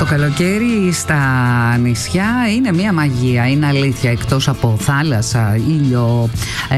καλοκαίρι στα νησιά είναι μια μαγεία, είναι αλήθεια. Εκτός από θάλασσα, ήλιο,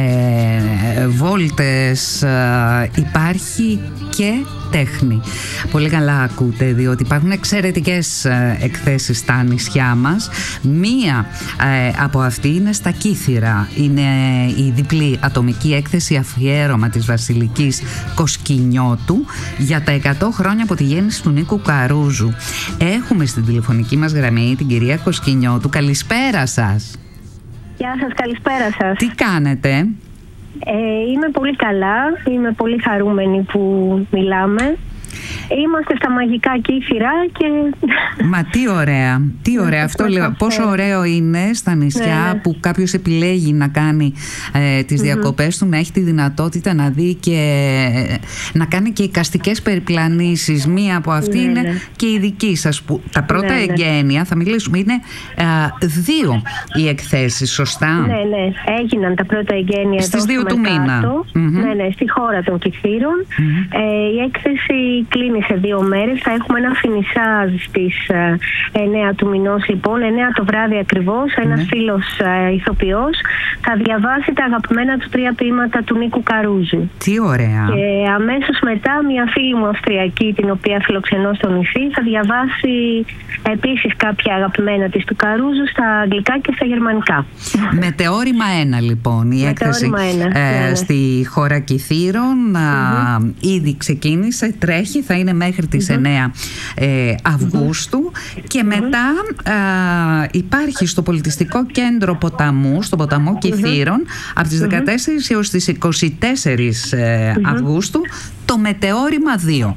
βόλτες, υπάρχει και τέχνη. Πολύ καλά ακούτε, διότι υπάρχουν εξαιρετικές εκθέσεις στα νησιά μας. Μία από αυτή είναι στα Κύθυρα. Είναι η διπλή ατομική έκθεση αφιέρωμα της Βασιλικής Κοσκινιώτου για τα 100 χρόνια από τη γέννηση του Νίκου Καρούζου. Έχουμε στην τηλεφωνική μας γραμμή την κυρία Κοσκινιώτου. Καλησπέρα σας. Γεια σας, καλησπέρα σας. Τι κάνετε? Είμαι πολύ καλά, είμαι πολύ χαρούμενη που μιλάμε. Είμαστε στα μαγικά Κύθυρα και... Μα τι ωραία, τι ωραία. Αυτό λέω, πόσο ωραίο είναι στα νησιά που κάποιος επιλέγει να κάνει τις διακοπές του, να έχει τη δυνατότητα να δει και να κάνει και εικαστικές περιπλανήσεις. Μία από αυτή είναι και η δική σας, που τα πρώτα εγγένεια, θα μιλήσουμε, είναι 2 οι εκθέσεις, σωστά? Ναι, έγιναν τα πρώτα εγγένεια στις 2 του μήνα. Ναι, στη χώρα των Κυθύρων. Η έκθεση κλείνει σε 2 μέρες. Θα έχουμε ένα φινισάζ στις 9 του μηνός, λοιπόν, 9 το βράδυ ακριβώς. Ένας φίλος ηθοποιός θα διαβάσει τα αγαπημένα του 3 ποίηματα του Νίκου Καρούζου. Τι ωραία. Και αμέσως μετά μια φίλη μου Αυστριακή, την οποία φιλοξενώ στο νησί, θα διαβάσει επίσης κάποια αγαπημένα της του Καρούζου στα αγγλικά και στα γερμανικά. Μετεώρημα 1, λοιπόν, η έκθεση στη χώρα Κυθύρων. Ήδη ξεκίνησε, τρέχει, θα είναι μέχρι τις 9 Αυγούστου και μετά υπάρχει στο Πολιτιστικό Κέντρο Ποταμού, στον ποταμό Κυθύρων, από τις 14 έως τις 24 Αυγούστου, το Μετεώρημα 2.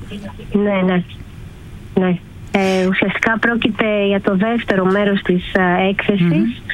Ναι. Ουσιαστικά πρόκειται για το δεύτερο μέρος της έκθεσης.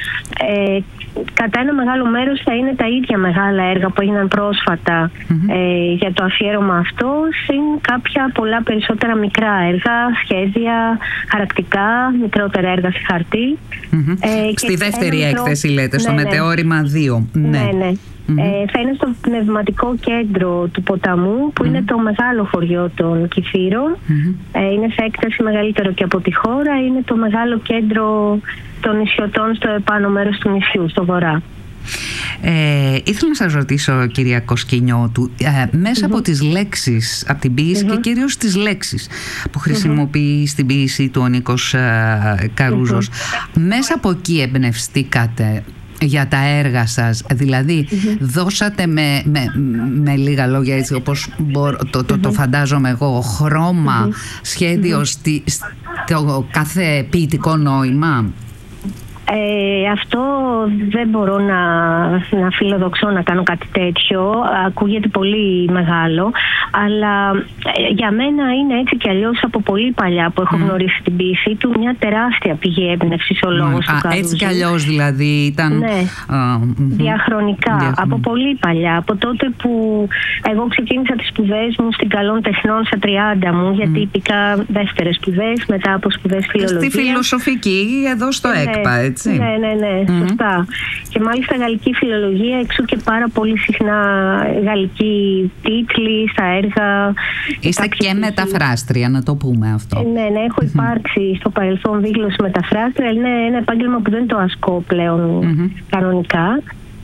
Κατά ένα μεγάλο μέρος θα είναι τα ίδια μεγάλα έργα που έγιναν πρόσφατα για το αφιέρωμα αυτό, συν κάποια πολλά περισσότερα μικρά έργα, σχέδια, χαρακτικά, μικρότερα έργα σε χαρτί. Στη δεύτερη έκθεση λέτε, στο Μετεώρημα 2. Ναι. Θα είναι στο πνευματικό κέντρο του ποταμού, που είναι το μεγάλο χωριό των Κυθύρων. Είναι σε έκταση μεγαλύτερο και από τη χώρα. Είναι το μεγάλο κέντρο των νησιωτών στο επάνω μέρος του νησιού, στο βορρά. Ήθελα να σας ρωτήσω, κυρία Κοσκινιώτου, μέσα από τις λέξεις, από την ποίηση και κυρίως τις λέξεις που χρησιμοποιεί στην ποίηση του ο Νίκος Καρούζος, μέσα από εκεί εμπνευστήκατε για τα έργα σας? Δηλαδή δώσατε με λίγα λόγια, έτσι όπως το φαντάζομαι εγώ, χρώμα, σχέδιο στο κάθε ποιητικό νόημα? Αυτό δεν μπορώ να φιλοδοξώ να κάνω κάτι τέτοιο. Ακούγεται πολύ μεγάλο, αλλά για μένα είναι έτσι κι αλλιώς από πολύ παλιά που έχω γνωρίσει την ποίησή του, μια τεράστια πηγή έμπνευσης ο λόγος του Καρούζου. Έτσι κι αλλιώς δηλαδή ήταν... Ναι, διαχρονικά, από πολύ παλιά, από τότε που εγώ ξεκίνησα τις σπουδές μου στην Καλών Τεχνών στα 30 μου, γιατί υπήκα δεύτερες σπουδές μετά από σπουδές φιλολογίας. Στη φιλοσοφική, εδώ στο ΕΚΠΑ, έτσι. Ναι, σωστά. Και μάλιστα γαλλική φιλολογία, εξού και πάρα πολύ συχνά γαλλικοί τίτλοι στα έργα. Είστε και μεταφράστρια, να το πούμε αυτό. Ναι, έχω υπάρξει στο παρελθόν δήλωση μεταφράστρια. Είναι ένα επάγγελμα που δεν το ασκώ πλέον κανονικά.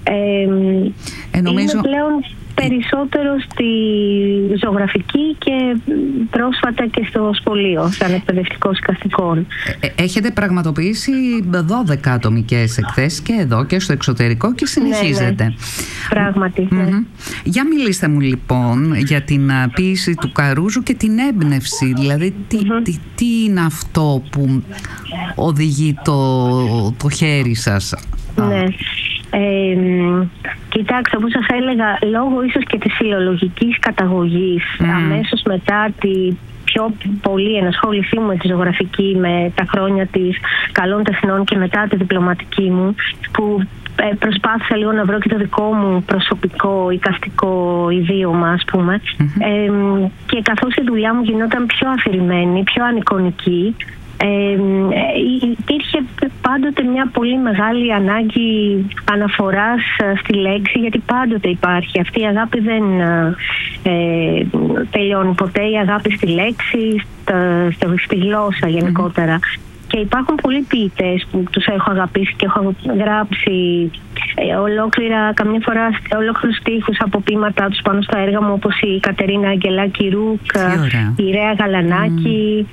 Νομίζω... Είναι πλέον περισσότερο στη ζωγραφική και πρόσφατα και στο σχολείο, σαν εκπαιδευτικός καθηκόν. Έχετε πραγματοποιήσει 12 ατομικές εκθέσεις και εδώ και στο εξωτερικό και συνεχίζετε. Ναι. Πράγματι. Για μιλήστε μου λοιπόν για την ποίηση του Καρούζου και την έμπνευση. Δηλαδή τι είναι αυτό που οδηγεί το χέρι σας? Ναι. Κοιτάξτε, όπως σας έλεγα, λόγω ίσως και της φιλολογικής καταγωγής, αμέσως μετά τη πιο πολύ ενασχόλησή μου με τη ζωγραφική, με τα χρόνια της Καλών Τεχνών και μετά τη διπλωματική μου, που προσπάθησα λίγο να βρω και το δικό μου προσωπικό εικαστικό ιδίωμα, ας πούμε, και καθώς η δουλειά μου γινόταν πιο αφηρημένη, πιο ανεικονική, υπήρχε πάντοτε μια πολύ μεγάλη ανάγκη αναφοράς στη λέξη, γιατί πάντοτε υπάρχει αυτή η αγάπη, δεν τελειώνει ποτέ η αγάπη στη λέξη, στη γλώσσα γενικότερα. Και υπάρχουν πολλοί ποιητές που τους έχω αγαπήσει και έχω γράψει ολόκληρα, καμιά φορά ολόκληρους στίχους από ποίηματά τους πάνω στα έργα μου, όπως η Κατερίνα Αγγελάκη Ρούκ, η Ρέα Γαλανάκη,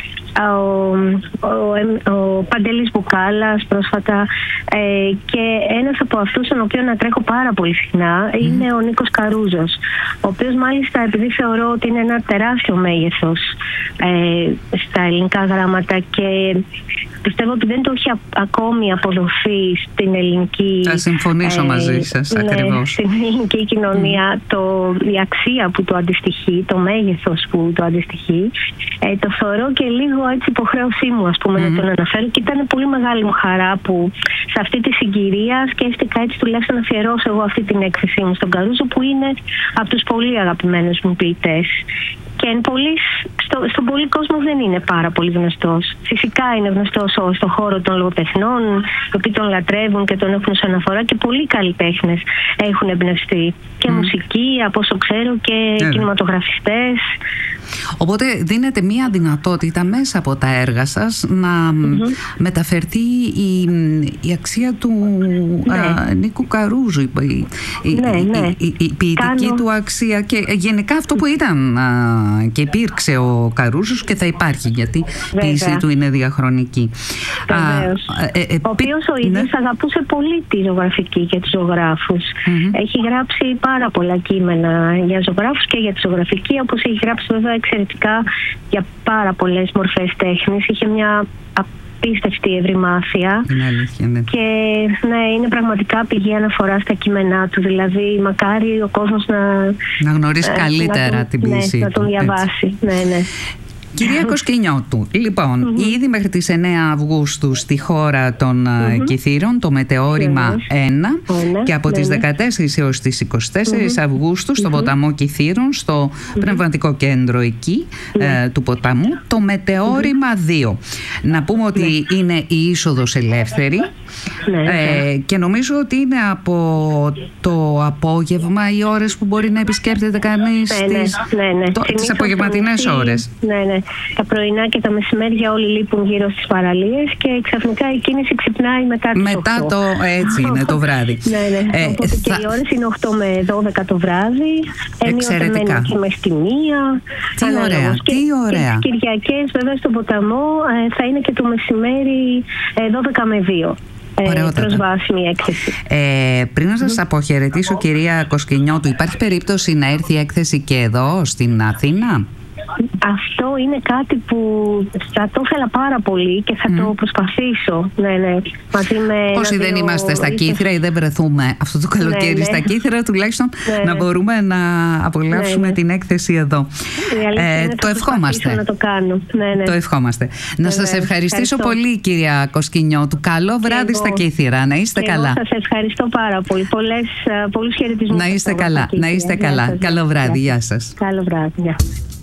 ο Παντελής Μπουκάλας πρόσφατα, και ένας από αυτούς, τον οποίο να τρέχω πάρα πολύ συχνά, είναι ο Νίκος Καρούζος, ο οποίος μάλιστα, επειδή θεωρώ ότι είναι ένα τεράστιο μέγεθος στα ελληνικά γράμματα και πιστεύω ότι δεν το έχει ακόμη αποδοθεί στην ελληνική... Θα συμφωνήσω μαζί σας, ακριβώς. Στην ελληνική κοινωνία η αξία που το αντιστοιχεί, το μέγεθος που το αντιστοιχεί, το θεωρώ και λίγο έτσι υποχρέωσή μου, ας πούμε, να τον αναφέρω, και ήταν πολύ μεγάλη μου χαρά που σε αυτή τη συγκυρία σκέφτηκα έτσι τουλάχιστον να αφιερώσω εγώ αυτή την έκθεσή μου στον Καρούζο, που είναι από τους πολύ αγαπημένους μου ποιητές. Και στον πολύ κόσμο δεν είναι πάρα πολύ γνωστός. Φυσικά είναι γνωστός στον χώρο των λογοτεχνών, οι οποίοι τον λατρεύουν και τον έχουν σαν αναφορά, και πολλοί καλλιτέχνες έχουν εμπνευστεί. Και μουσική, από όσο ξέρω, και κινηματογραφιστές. Οπότε δίνετε μία δυνατότητα μέσα από τα έργα σας να μεταφερθεί η αξία του Νίκου Καρούζου, η ποιητική του αξία και γενικά αυτό που ήταν και υπήρξε ο Καρούζος και θα υπάρχει, γιατί η ποιήση του είναι διαχρονική. Ο οποίος ο ίδιος αγαπούσε πολύ τη ζωγραφική και τους ζωγράφους. Έχει γράψει πάρα πολλά κείμενα για ζωγράφους και για τη ζωγραφική, όπως έχει γράψει βέβαια εξαιρετικά για πάρα πολλές μορφές τέχνης. Είχε μια απίστευτη ευρυμάθεια και είναι πραγματικά πηγή αναφορά στα κείμενά του. Δηλαδή μακάρι ο κόσμος να γνωρίσει καλύτερα την ποιήση του. Να τον διαβάσει. Κυρία Κοσκινιώτου, λοιπόν, ήδη μέχρι τις 9 Αυγούστου στη χώρα των Κιθήρων το Μετεώρημα 1 και από τις 14 έως τις 24 Αυγούστου στο ποταμό Κιθήρων, στο πνευματικό κέντρο εκεί του ποταμού, το Μετεώρημα 2. Να πούμε ότι είναι η είσοδος ελεύθερη και νομίζω ότι είναι από το απόγευμα οι ώρες που μπορεί να επισκέπτεται κανείς τις απογευματινές ώρες. Τα πρωινά και τα μεσημέρια όλοι λείπουν γύρω στις παραλίες και ξαφνικά η κίνηση ξυπνάει μετά τις 8. Έτσι είναι το βράδυ. Οπότε και οι ώρες είναι 8 με 12 το βράδυ. Εξαιρετικά. Και με στη 1. Τι ωραία, τι ωραία. Και τις Κυριακές βέβαια στον ποταμό θα είναι και το μεσημέρι 12 με 2. Προσβάσιμη έκθεση. Πριν να σας αποχαιρετήσω, κυρία Κοσκινιώτου, υπάρχει περίπτωση να έρθει η έκθεση και εδώ στην Αθήνα? Αυτό είναι κάτι που θα το ήθελα πάρα πολύ και θα το προσπαθήσω. Μαζί με όσοι δεν είμαστε στα Κύθρα ή δεν βρεθούμε αυτό το καλοκαίρι στα Κύθρα, τουλάχιστον να μπορούμε να απολαύσουμε την έκθεση εδώ. Το ευχόμαστε. Να το κάνω. Το ευχόμαστε. Να σας ευχαριστήσω πολύ, κυρία Κοσκινιώτου. Καλό βράδυ στα Κύθρα. Να είστε καλά. Σας ευχαριστώ πάρα πολύ. Πολλούς χαιρετισμούς. Να είστε καλά. Καλό βράδυ. Γεια σας. Καλό βράδυ.